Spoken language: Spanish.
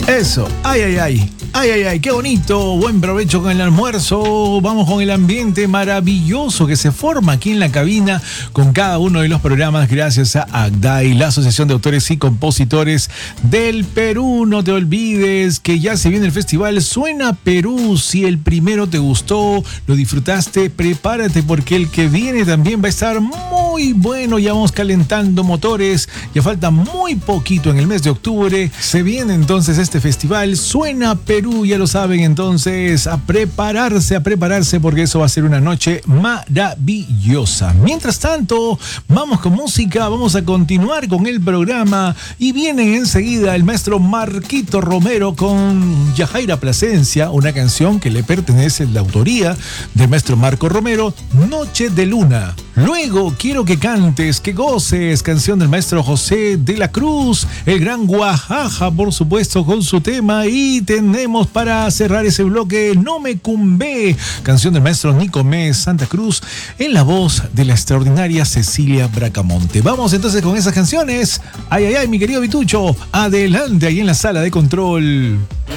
Eso, ay, ay, ay. Ay, ay, ay, qué bonito, buen provecho con el almuerzo. Vamos con el ambiente maravilloso que se forma aquí en la cabina con cada uno de los programas gracias a ACDAI, la Asociación de Autores y Compositores del Perú. No te olvides que ya se viene el festival Suena Perú. Si el primero te gustó, lo disfrutaste, prepárate porque el que viene también va a estar muy bueno. Ya vamos calentando motores, ya falta muy poquito en el mes de octubre. Se viene entonces este festival Suena Perú. Ya lo saben, entonces a prepararse porque eso va a ser una noche maravillosa. Mientras tanto, vamos con música, vamos a continuar con el programa y viene enseguida el maestro Marquito Romero con Yajaira Plasencia, una canción que le pertenece, la autoría del maestro Marco Romero, Noche de Luna. Luego quiero que cantes, que goces, canción del maestro José de la Cruz, el gran Guajaja, por supuesto, con su tema. Y tenemos para cerrar ese bloque No Me Cumbé, canción del maestro Nicomés Santa Cruz, en la voz de la extraordinaria Cecilia Bracamonte. Vamos entonces con esas canciones. Ay, ay, ay, mi querido Vitucho, adelante ahí en la sala de control.